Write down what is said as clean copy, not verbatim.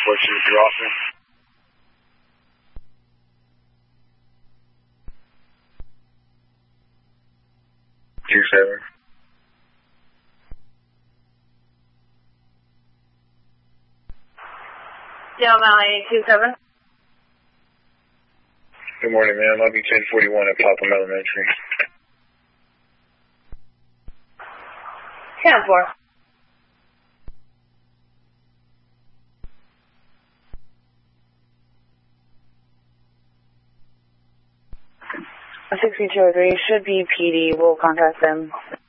Fortune with your offer. Two-seven. Del Valley 27. Good morning, ma'am. I'll be 1041 at Popham Elementary. 10-4. A 6203 should be PD. We'll contact them.